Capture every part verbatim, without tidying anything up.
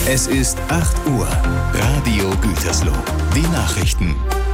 Es ist acht Uhr. Radio Gütersloh. Die Nachrichten.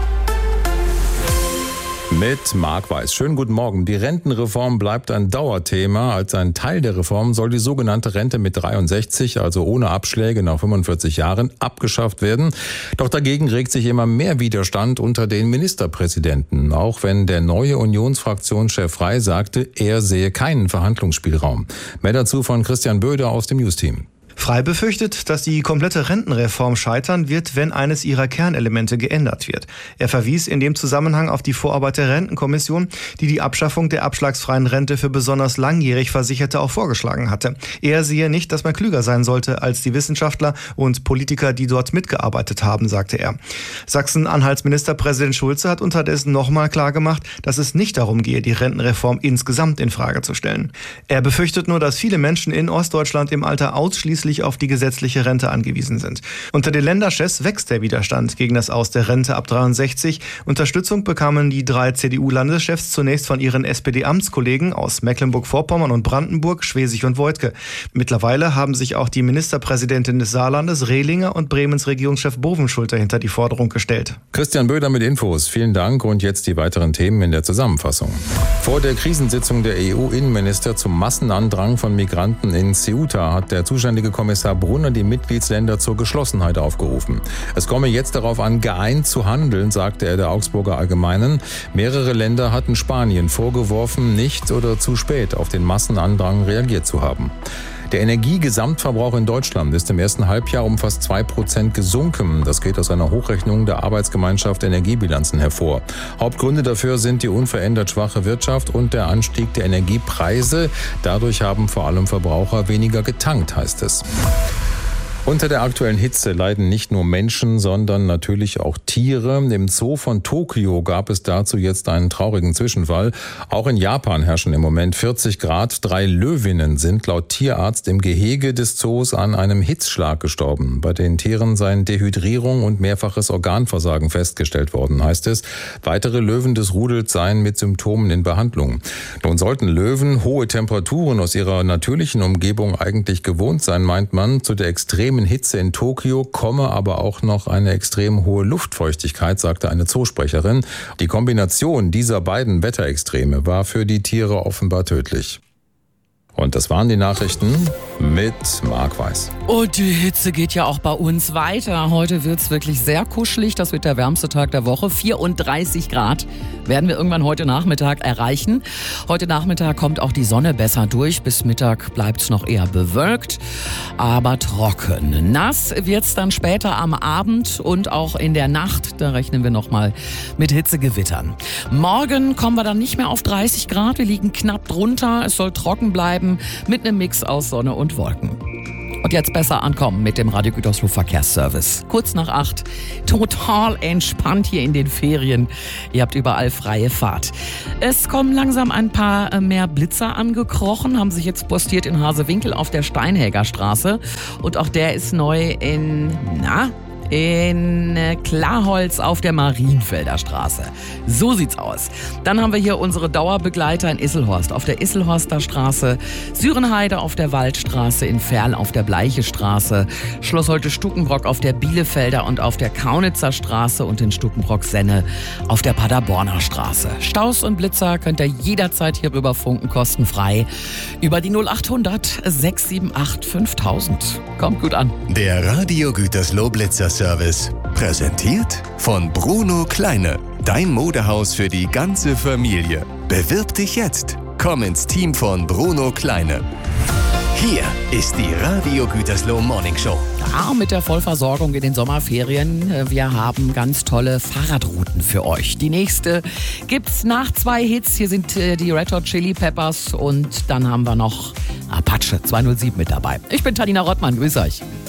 Mit Marc Weiß. Schönen guten Morgen. Die Rentenreform bleibt ein Dauerthema. Als ein Teil der Reform soll die sogenannte Rente mit dreiundsechzig, also ohne Abschläge nach fünfundvierzig Jahren, abgeschafft werden. Doch dagegen regt sich immer mehr Widerstand unter den Ministerpräsidenten. Auch wenn der neue Unionsfraktionschef Frey sagte, er sehe keinen Verhandlungsspielraum. Mehr dazu von Christian Böder aus dem News-Team. Frey befürchtet, dass die komplette Rentenreform scheitern wird, wenn eines ihrer Kernelemente geändert wird. Er verwies in dem Zusammenhang auf die Vorarbeit der Rentenkommission, die die Abschaffung der abschlagsfreien Rente für besonders langjährig Versicherte auch vorgeschlagen hatte. Er sehe nicht, dass man klüger sein sollte als die Wissenschaftler und Politiker, die dort mitgearbeitet haben, sagte er. Sachsen-Anhalts Ministerpräsident Schulze hat unterdessen nochmal klargemacht, dass es nicht darum gehe, die Rentenreform insgesamt in Frage zu stellen. Er befürchtet nur, dass viele Menschen in Ostdeutschland im Alter ausschließlich auf die gesetzliche Rente angewiesen sind. Unter den Länderchefs wächst der Widerstand gegen das Aus der Rente ab dreiundsechzig. Unterstützung bekamen die drei C D U-Landeschefs zunächst von ihren S P D-Amtskollegen aus Mecklenburg-Vorpommern und Brandenburg, Schwesig und Voigtke. Mittlerweile haben sich auch die Ministerpräsidentin des Saarlandes, Rehlinger, und Bremens Regierungschef Bovenschulte hinter die Forderung gestellt. Christian Böder mit Infos. Vielen Dank und jetzt die weiteren Themen in der Zusammenfassung. Vor der Krisensitzung der E U-Innenminister zum Massenandrang von Migranten in Ceuta hat der zuständige Kommissar Brunner die Mitgliedsländer zur Geschlossenheit aufgerufen. Es komme jetzt darauf an, geeint zu handeln, sagte er der Augsburger Allgemeinen. Mehrere Länder hatten Spanien vorgeworfen, nicht oder zu spät auf den Massenandrang reagiert zu haben. Der Energiegesamtverbrauch in Deutschland ist im ersten Halbjahr um fast zwei Prozent gesunken. Das geht aus einer Hochrechnung der Arbeitsgemeinschaft Energiebilanzen hervor. Hauptgründe dafür sind die unverändert schwache Wirtschaft und der Anstieg der Energiepreise. Dadurch haben vor allem Verbraucher weniger getankt, heißt es. Unter der aktuellen Hitze leiden nicht nur Menschen, sondern natürlich auch Tiere. Im Zoo von Tokio gab es dazu jetzt einen traurigen Zwischenfall. Auch in Japan herrschen im Moment vierzig Grad. Drei Löwinnen sind laut Tierarzt im Gehege des Zoos an einem Hitzschlag gestorben. Bei den Tieren seien Dehydrierung und mehrfaches Organversagen festgestellt worden, heißt es. Weitere Löwen des Rudels seien mit Symptomen in Behandlung. Nun sollten Löwen hohe Temperaturen aus ihrer natürlichen Umgebung eigentlich gewohnt sein, meint man. Zu der extremen Hitze in Tokio komme aber auch noch eine extrem hohe Luftfeuchtigkeit, sagte eine Zoosprecherin. Die Kombination dieser beiden Wetterextreme war für die Tiere offenbar tödlich. Und das waren die Nachrichten mit Marc Weiß. Und die Hitze geht ja auch bei uns weiter. Heute wird's wirklich sehr kuschelig. Das wird der wärmste Tag der Woche. vierunddreißig Grad werden wir irgendwann heute Nachmittag erreichen. Heute Nachmittag kommt auch die Sonne besser durch. Bis Mittag bleibt's noch eher bewölkt, aber trocken. Nass wird's dann später am Abend und auch in der Nacht. Da rechnen wir nochmal mit Hitzegewittern. Morgen kommen wir dann nicht mehr auf dreißig Grad. Wir liegen knapp drunter. Es soll trocken bleiben mit einem Mix aus Sonne und Wolken. Und jetzt besser ankommen mit dem Radio Gütersloh Verkehrsservice. Kurz nach acht, total entspannt hier in den Ferien. Ihr habt überall freie Fahrt. Es kommen langsam ein paar mehr Blitzer angekrochen, haben sich jetzt postiert in Hasewinkel auf der Steinhäger Straße. Und auch der ist neu in, na... in Klarholz auf der Marienfelder Straße. So sieht's aus. Dann haben wir hier unsere Dauerbegleiter in Isselhorst auf der Isselhorster Straße, Sürenheide auf der Waldstraße, in Verl auf der Bleiche Straße, Schloss Holte-Stukenbrock auf der Bielefelder und auf der Kaunitzer Straße und in Stukenbrock-Senne auf der Paderborner Straße. Staus und Blitzer könnt ihr jederzeit hier rüber funken, kostenfrei über die null achthundert sechs sieben acht fünftausend. Kommt gut an. Der Radio Gütersloh Blitzer Service. Präsentiert von Bruno Kleine. Dein Modehaus für die ganze Familie. Bewirb dich jetzt. Komm ins Team von Bruno Kleine. Hier ist die Radio Gütersloh Morning Show. Ja, mit der Vollversorgung in den Sommerferien. Wir haben ganz tolle Fahrradrouten für euch. Die nächste gibt's nach zwei Hits. Hier sind die Red Hot Chili Peppers und dann haben wir noch Apache zwei null sieben mit dabei. Ich bin Tanina Rottmann. Grüß euch.